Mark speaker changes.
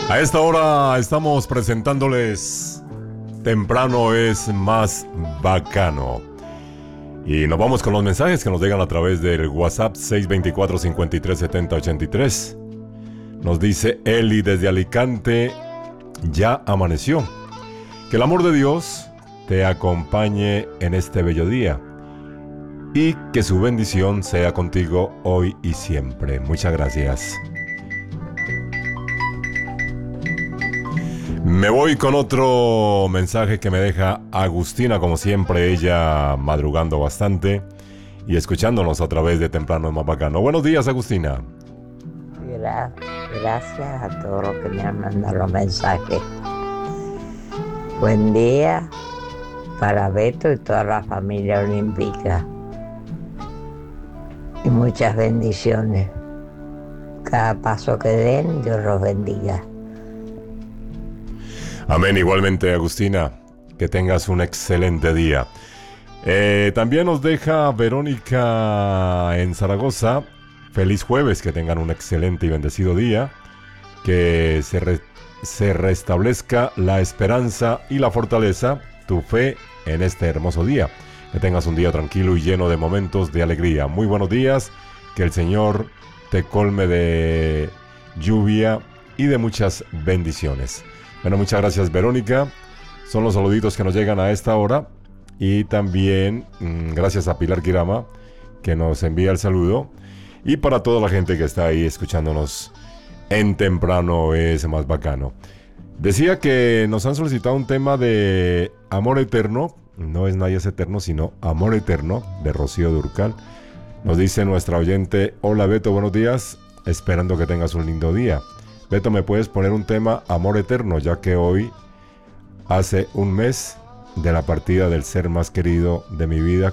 Speaker 1: A esta hora estamos presentándoles Temprano es más bacano. Y nos vamos con los mensajes que nos llegan a través del WhatsApp 624-5370-83. Nos dice Eli desde Alicante: ya amaneció. Que el amor de Dios te acompañe en este bello día y que su bendición sea contigo hoy y siempre. Muchas gracias. Me voy con otro mensaje que me deja Agustina, como siempre, ella madrugando bastante y escuchándonos a través de Temprano es más bacano. Buenos días, Agustina.
Speaker 2: Gracias a todos los que me han mandado los mensajes. Buen día para Beto y toda la familia olímpica. Y muchas bendiciones. Cada paso que den, Dios los bendiga.
Speaker 1: Amén, igualmente, Agustina, que tengas un excelente día. También nos deja Verónica en Zaragoza: feliz jueves, que tengan un excelente y bendecido día, que se restablezca la esperanza y la fortaleza, tu fe en este hermoso día, que tengas un día tranquilo y lleno de momentos de alegría. Muy buenos días, que el Señor te colme de lluvia y de muchas bendiciones. Bueno, muchas gracias, Verónica. Son los saluditos que nos llegan a esta hora. Y también gracias a Pilar Quirama, que nos envía el saludo. Y para toda la gente que está ahí escuchándonos en Temprano es más bacano. Decía que nos han solicitado un tema de Amor Eterno. No es Nadie es Eterno, sino Amor Eterno, de Rocío Dúrcal. Nos dice nuestra oyente: hola Beto, buenos días, esperando que tengas un lindo día. Beto, ¿me puedes poner un tema Amor Eterno? Ya que hoy hace un mes de la partida del ser más querido de mi vida,